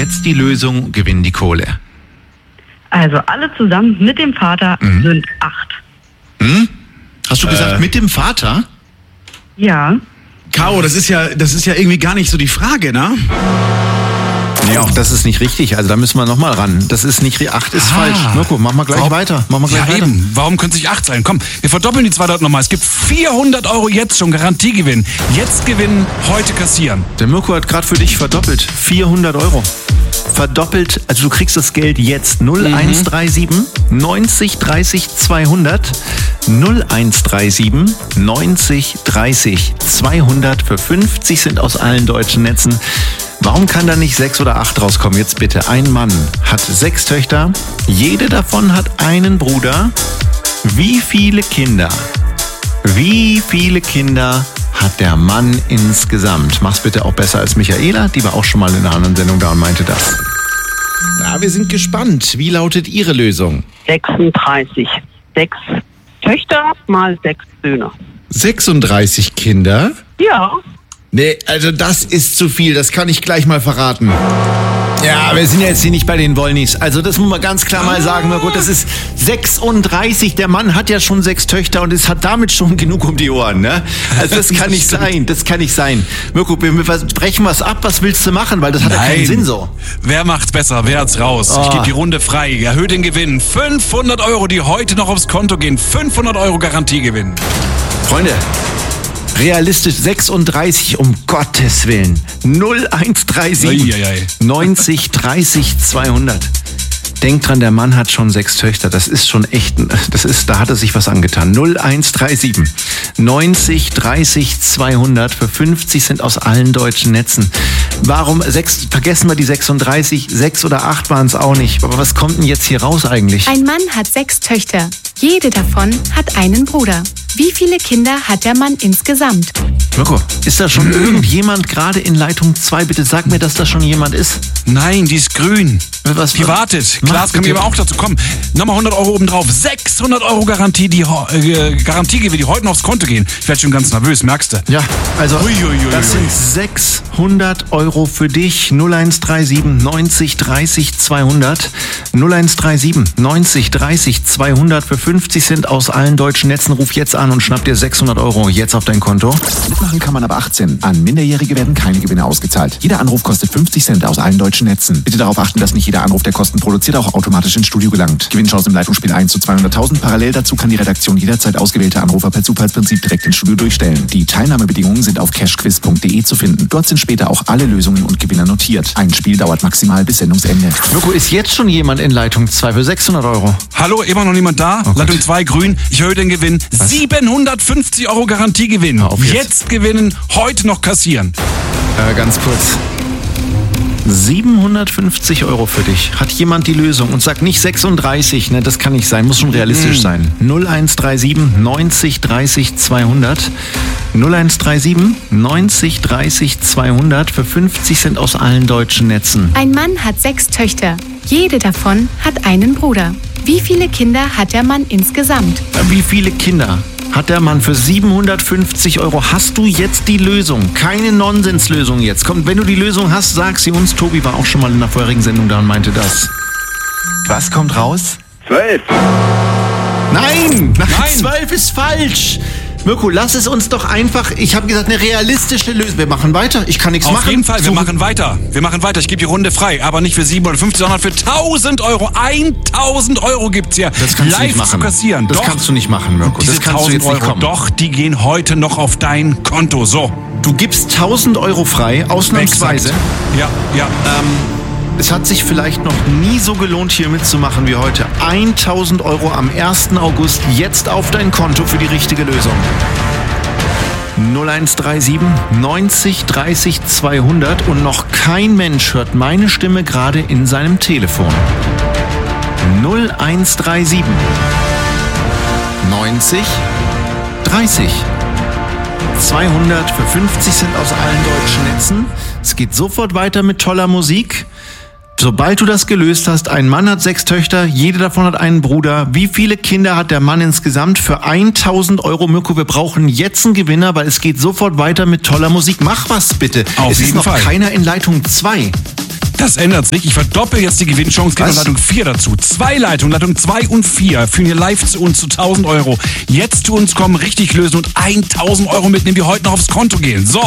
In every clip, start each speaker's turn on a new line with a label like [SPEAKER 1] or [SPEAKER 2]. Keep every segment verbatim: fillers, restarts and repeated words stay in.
[SPEAKER 1] jetzt die Lösung, gewinnen die Kohle.
[SPEAKER 2] Also alle zusammen mit dem Vater mhm. sind acht.
[SPEAKER 1] Hm? Hast du gesagt, äh. mit dem Vater?
[SPEAKER 2] Ja.
[SPEAKER 3] Caro, das ist ja, das ist ja irgendwie gar nicht so die Frage, ne?
[SPEAKER 1] Nee, auch das ist nicht richtig. Also da müssen wir nochmal ran. Das ist nicht, acht ist ah. falsch. Mirko, mach mal gleich Warum? weiter. Mach mal gleich
[SPEAKER 4] ja,
[SPEAKER 1] weiter.
[SPEAKER 4] Eben. Warum könnte es nicht acht sein? Komm, wir verdoppeln die zweihundert nochmal. Es gibt vierhundert Euro jetzt schon Garantiegewinn. Jetzt gewinnen, heute kassieren.
[SPEAKER 1] Der Mirko hat gerade für dich verdoppelt. vierhundert Euro. Verdoppelt, also du kriegst das Geld jetzt. null eins drei sieben neunzig dreißig zweihundert. null eins drei sieben neunzig dreißig zweihundert. Für fünfzig sind aus allen deutschen Netzen. Warum kann da nicht sechs oder acht rauskommen? Jetzt bitte. Ein Mann hat sechs Töchter. Jede davon hat einen Bruder. Wie viele Kinder? Wie viele Kinder hat der Mann insgesamt? Mach's bitte auch besser als Michaela. Die war auch schon mal in einer anderen Sendung da und meinte das. Na, wir sind gespannt. Wie lautet Ihre Lösung?
[SPEAKER 2] sechsunddreißig. Sechs Töchter mal sechs Söhne.
[SPEAKER 1] sechsunddreißig Kinder?
[SPEAKER 2] Ja.
[SPEAKER 1] Nee, also das ist zu viel, das kann ich gleich mal verraten. Ja, wir sind ja jetzt hier nicht bei den Wollnis. Also das muss man ganz klar mal sagen. Na gut, das ist sechsunddreißig. Der Mann hat ja schon sechs Töchter und es hat damit schon genug um die Ohren. Ne? Also das kann nicht sein, das kann nicht sein. Mirko, wir brechen was ab. Was willst du machen? Weil das hat ja keinen Sinn so.
[SPEAKER 4] Wer macht's besser? Wer hat's raus? Oh. Ich gebe die Runde frei. Erhöht den Gewinn. fünfhundert Euro, die heute noch aufs Konto gehen. fünfhundert Euro Garantiegewinn.
[SPEAKER 1] Freunde. Realistisch sechsunddreißig, um Gottes Willen. null eins drei sieben neunzig dreißig zweihundert. Denkt dran, der Mann hat schon sechs Töchter. Das ist schon echt, das ist, da hat er sich was angetan. null eins drei sieben neunzig dreißig zweihundert. Für fünfzig sind aus allen deutschen Netzen. Warum, sechs, vergessen wir die sechsunddreißig, sechs oder acht waren es auch nicht. Aber was kommt denn jetzt hier raus eigentlich?
[SPEAKER 5] Ein Mann hat sechs Töchter. Jede davon hat einen Bruder. Wie viele Kinder hat der Mann insgesamt?
[SPEAKER 1] Mirko, ist da schon irgendjemand gerade in Leitung zwei? Bitte sag mir, dass da schon jemand ist.
[SPEAKER 4] Nein, die ist grün.
[SPEAKER 1] Was,
[SPEAKER 4] die wartet. Klar, es kann mir aber auch dazu kommen. Nochmal hundert Euro obendrauf. sechshundert Euro Garantie, die äh, Garantiegewinn, die heute noch aufs Konto gehen. Ich werde schon ganz nervös, merkst du?
[SPEAKER 1] Ja, also
[SPEAKER 4] ui, ui, ui,
[SPEAKER 1] das sind sechshundert Euro für dich. null eins drei sieben neunzig dreißig zweihundert. null eins drei sieben neunzig dreißig zweihundert. Für fünfzig Cent aus allen deutschen Netzen. Ruf jetzt an und schnapp dir sechshundert Euro jetzt auf dein Konto.
[SPEAKER 6] Mitmachen kann man ab achtzehn. An Minderjährige werden keine Gewinne ausgezahlt. Jeder Anruf kostet fünfzig Cent aus allen deutschen Netzen. Bitte darauf achten, dass nicht jeder Anruf, der Kosten produziert, auch automatisch ins Studio gelangt. Gewinnchance im Leitungsspiel eins zu zweihunderttausend. Parallel dazu kann die Redaktion jederzeit ausgewählte Anrufer per Zufallsprinzip direkt ins Studio durchstellen. Die Teilnahmebedingungen sind auf cashquiz punkt de zu finden. Dort sind später auch alle Lösungen und Gewinner notiert. Ein Spiel dauert maximal bis Sendungsende.
[SPEAKER 1] Mirko, ist jetzt schon jemand in Leitung zwei für sechshundert Euro?
[SPEAKER 4] Hallo, immer noch niemand da? Oh Leitung zwei grün. Ich erhöhe den Gewinn. Was? siebenhundertfünfzig Euro Garantiegewinn. Jetzt. jetzt gewinnen, heute noch kassieren.
[SPEAKER 1] Äh, ganz kurz. siebenhundertfünfzig Euro für dich. Hat jemand die Lösung? Und sagt nicht sechsunddreißig, ne? Das kann nicht sein, muss schon realistisch mm. sein. null eins drei sieben neunzig dreißig zweihundert. null eins drei sieben neunzig dreißig zweihundert. Für fünfzig Cent aus allen deutschen Netzen.
[SPEAKER 5] Ein Mann hat sechs Töchter. Jede davon hat einen Bruder. Wie viele Kinder hat der Mann insgesamt?
[SPEAKER 1] Wie viele Kinder hat der Mann für siebenhundertfünfzig Euro? Hast du jetzt die Lösung? Keine Nonsenslösung jetzt. Komm, wenn du die Lösung hast, sag sie uns. Tobi war auch schon mal in der vorherigen Sendung da und meinte das. Was kommt raus?
[SPEAKER 7] Zwölf.
[SPEAKER 1] Nein!
[SPEAKER 4] Nein!
[SPEAKER 1] Zwölf ist falsch! Mirko, lass es uns doch einfach, ich habe gesagt, eine realistische Lösung. Wir machen weiter, ich kann nichts
[SPEAKER 4] Auf
[SPEAKER 1] machen.
[SPEAKER 4] Auf jeden Fall, wir
[SPEAKER 1] so
[SPEAKER 4] machen weiter. Wir machen weiter, ich gebe die Runde frei. Aber nicht für siebenhundertfünfzig, sondern für tausend Euro. tausend Euro gibt's hier.
[SPEAKER 1] Das kannst
[SPEAKER 4] live
[SPEAKER 1] du nicht machen.
[SPEAKER 4] Zu kassieren.
[SPEAKER 1] Das
[SPEAKER 4] Doch.
[SPEAKER 1] kannst du nicht machen, Mirko.
[SPEAKER 4] Diese
[SPEAKER 1] das kannst du jetzt
[SPEAKER 4] Euro,
[SPEAKER 1] nicht kommen.
[SPEAKER 4] Doch, die gehen heute noch auf dein Konto. So.
[SPEAKER 1] Du gibst tausend Euro frei, ausnahmsweise.
[SPEAKER 4] Exakt. Ja, ja.
[SPEAKER 1] Ähm, es hat sich vielleicht noch nie so gelohnt, hier mitzumachen wie heute. tausend Euro am ersten August jetzt auf dein Konto für die richtige Lösung. null eins drei sieben neunzig dreißig zweihundert und noch kein Mensch hört meine Stimme gerade in seinem Telefon. null eins drei sieben neunzig dreißig zweihundert für fünfzig Cent aus allen deutschen Netzen. Es geht sofort weiter mit toller Musik. Sobald du das gelöst hast, ein Mann hat sechs Töchter, jede davon hat einen Bruder. Wie viele Kinder hat der Mann insgesamt für tausend Euro? Mirko, wir brauchen jetzt einen Gewinner, weil es geht sofort weiter mit toller Musik. Mach was bitte.
[SPEAKER 4] Auf
[SPEAKER 1] es
[SPEAKER 4] jeden
[SPEAKER 1] ist noch
[SPEAKER 4] Fall.
[SPEAKER 1] keiner in Leitung zwei.
[SPEAKER 4] Das ändert sich. Ich verdoppel jetzt die Gewinnchance. Geht noch Leitung vier dazu. Zwei Leitungen, Leitung zwei und vier, führen hier live zu uns zu tausend Euro. Jetzt zu uns kommen, richtig lösen und tausend Euro mitnehmen, die heute noch aufs Konto gehen. So.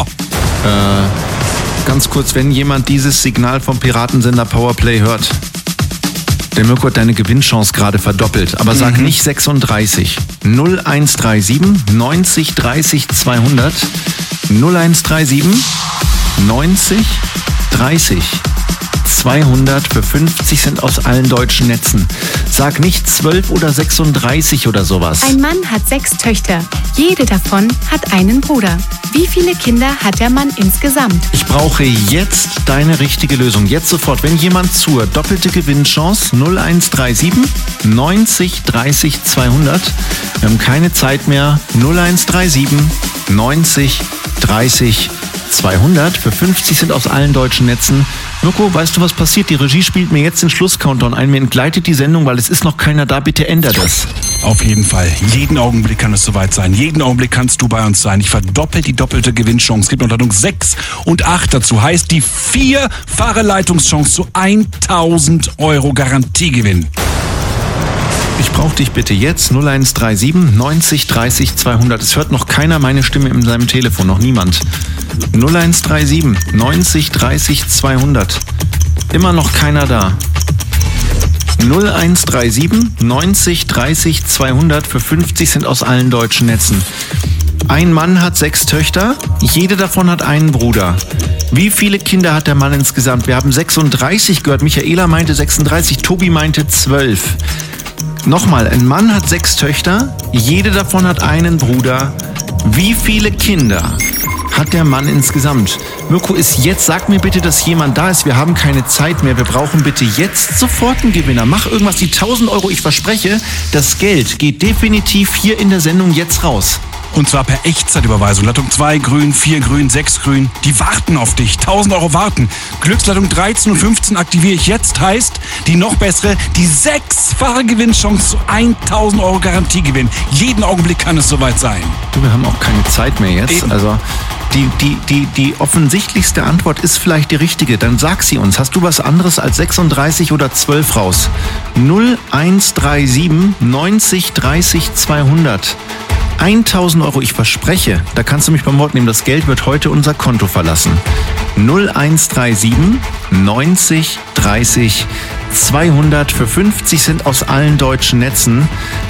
[SPEAKER 1] Äh, ganz kurz, wenn jemand dieses Signal vom Piratensender Powerplay hört. Der Mirko hat deine Gewinnchance gerade verdoppelt. Aber sag mhm. nicht sechsunddreißig. null eins drei sieben neunzig dreißig zweihundert. null eins drei sieben neunzig dreißig zweihundert für fünfzig Cent aus allen deutschen Netzen. Sag nicht zwölf oder sechsunddreißig oder sowas.
[SPEAKER 5] Ein Mann hat sechs Töchter. Jede davon hat einen Bruder. Wie viele Kinder hat der Mann insgesamt?
[SPEAKER 1] Ich brauche jetzt deine richtige Lösung. Jetzt sofort. Wenn jemand zur doppelte Gewinnchance null eins drei sieben neunzig dreißig zweihundert. Wir haben keine Zeit mehr. null eins drei sieben neunzig dreißig zweihundert für fünfzig Cent aus allen deutschen Netzen. Mirko, weißt du, was passiert? Die Regie spielt mir jetzt den Schluss-Countdown ein. Mir entgleitet die Sendung, weil es ist noch keiner da. Bitte ändert das.
[SPEAKER 4] Auf jeden Fall. Jeden Augenblick kann es soweit sein. Jeden Augenblick kannst du bei uns sein. Ich verdoppel die doppelte Gewinnchance. Es gibt noch Leitung sechs und acht dazu. Heißt die vierfache Leitungschance zu tausend Euro Garantiegewinn.
[SPEAKER 1] Ich brauche dich bitte jetzt. null eins drei sieben neunzig dreißig zweihundert. Es hört noch keiner meine Stimme in seinem Telefon. Noch niemand. null eins drei sieben neunzig dreißig zweihundert. Immer noch keiner da. null eins drei sieben neunzig dreißig zweihundert für fünfzig Cent aus allen deutschen Netzen. Ein Mann hat sechs Töchter. Jede davon hat einen Bruder. Wie viele Kinder hat der Mann insgesamt? Wir haben sechsunddreißig gehört. Michaela meinte sechsunddreißig. Tobi meinte zwölf. Nochmal, ein Mann hat sechs Töchter, jede davon hat einen Bruder. Wie viele Kinder hat der Mann insgesamt? Mirko ist jetzt, sag mir bitte, dass jemand da ist. Wir haben keine Zeit mehr. Wir brauchen bitte jetzt sofort einen Gewinner. Mach irgendwas, die tausend Euro, ich verspreche, das Geld geht definitiv hier in der Sendung jetzt raus.
[SPEAKER 4] Und zwar per Echtzeitüberweisung. Leitung zwei grün, vier grün, sechs grün. Die warten auf dich. tausend Euro warten. Glücksleitung dreizehn und fünfzehn aktiviere ich jetzt. Heißt, die noch bessere, die sechsfache Gewinnchance zu tausend Euro Garantiegewinn. Jeden Augenblick kann es soweit sein.
[SPEAKER 1] Du, wir haben auch keine Zeit mehr jetzt. Eben. Also die, die, die, die offensichtlichste Antwort ist vielleicht die richtige. Dann sag sie uns. Hast du was anderes als sechsunddreißig oder zwölf raus? null eins drei sieben neunzig dreißig zweihundert. tausend Euro, ich verspreche, da kannst du mich beim Wort nehmen, das Geld wird heute unser Konto verlassen. null eins drei sieben neunzig dreißig zweihundert für fünfzig Cent aus allen deutschen Netzen.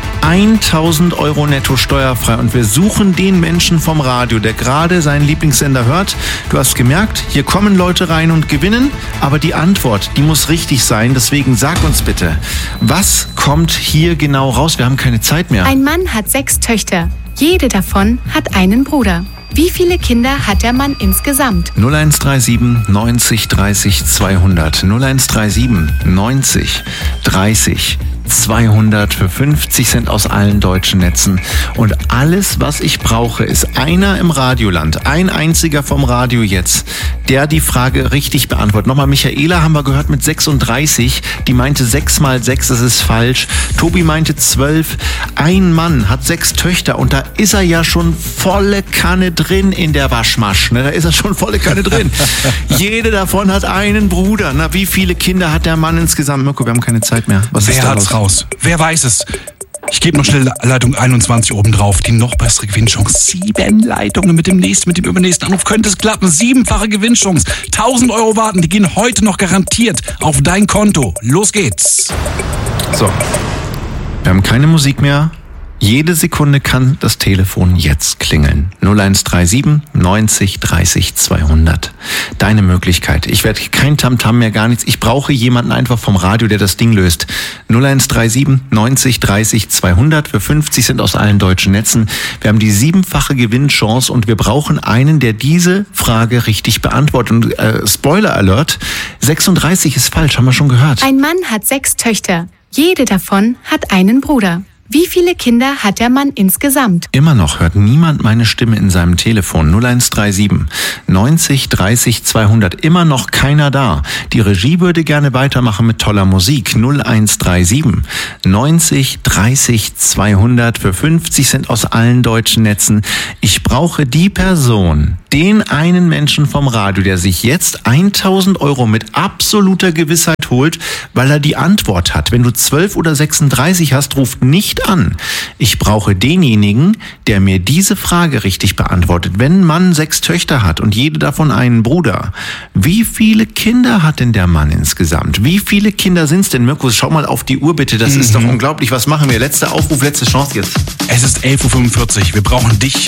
[SPEAKER 1] tausend Euro netto steuerfrei und wir suchen den Menschen vom Radio, der gerade seinen Lieblingssender hört. Du hast gemerkt, hier kommen Leute rein und gewinnen, aber die Antwort, die muss richtig sein. Deswegen sag uns bitte, was kommt hier genau raus? Wir haben keine Zeit mehr.
[SPEAKER 5] Ein Mann hat sechs Töchter. Jede davon hat einen Bruder. Wie viele Kinder hat der Mann insgesamt?
[SPEAKER 1] null eins drei sieben neunzig dreißig zweihundert. null eins drei sieben neunzig dreißig zweihundert für fünfzig Cent aus allen deutschen Netzen. Und alles, was ich brauche, ist einer im Radioland, ein einziger vom Radio jetzt, der die Frage richtig beantwortet. Nochmal, Michaela haben wir gehört mit sechsunddreißig, die meinte sechs mal sechs, das ist falsch. Tobi meinte zwölf. Ein Mann hat sechs Töchter und da ist er ja schon volle Kanne drin in der Waschmasch. Ne? Da ist er schon volle Kanne drin. Jede davon hat einen Bruder. Na, wie viele Kinder hat der Mann insgesamt? Mirko, wir haben keine Zeit mehr. Was
[SPEAKER 4] Wer
[SPEAKER 1] ist da
[SPEAKER 4] hat's
[SPEAKER 1] los?
[SPEAKER 4] raus? Wer weiß es? Ich gebe noch schnell Leitung einundzwanzig oben drauf. Die noch bessere Gewinnchance. Sieben Leitungen mit dem nächsten, mit dem übernächsten Anruf könnte es klappen. Siebenfache Gewinnchance. tausend Euro warten. Die gehen heute noch garantiert auf dein Konto. Los geht's.
[SPEAKER 1] So. Wir haben keine Musik mehr. Jede Sekunde kann das Telefon jetzt klingeln. null eins drei sieben neunzig dreißig zweihundert. Deine Möglichkeit. Ich werde kein Tamtam mehr, gar nichts. Ich brauche jemanden einfach vom Radio, der das Ding löst. null eins drei sieben neunzig dreißig zweihundert für fünfzig Cent aus allen deutschen Netzen. Wir haben die siebenfache Gewinnchance und wir brauchen einen, der diese Frage richtig beantwortet. Und äh, Spoiler Alert, sechsunddreißig ist falsch, haben wir schon gehört.
[SPEAKER 5] Ein Mann hat sechs Töchter. Jede davon hat einen Bruder. Wie viele Kinder hat der Mann insgesamt?
[SPEAKER 1] Immer noch hört niemand meine Stimme in seinem Telefon. null eins drei sieben neunzig dreißig zweihundert. Immer noch keiner da. Die Regie würde gerne weitermachen mit toller Musik. null eins drei sieben neunzig dreißig zweihundert für fünfzig Cent aus allen deutschen Netzen. Ich brauche die Person, den einen Menschen vom Radio, der sich jetzt tausend Euro mit absoluter Gewissheit holt, weil er die Antwort hat. Wenn du zwölf oder sechsunddreißig hast, ruft nicht an. Ich brauche denjenigen, der mir diese Frage richtig beantwortet. Wenn ein Mann sechs Töchter hat und jede davon einen Bruder, wie viele Kinder hat denn der Mann insgesamt? Wie viele Kinder sind es denn? Mirko, schau mal auf die Uhr bitte. Das mhm. ist doch unglaublich. Was machen wir? Letzter Aufruf, letzte Chance jetzt.
[SPEAKER 4] Es ist elf Uhr fünfundvierzig. Wir brauchen dich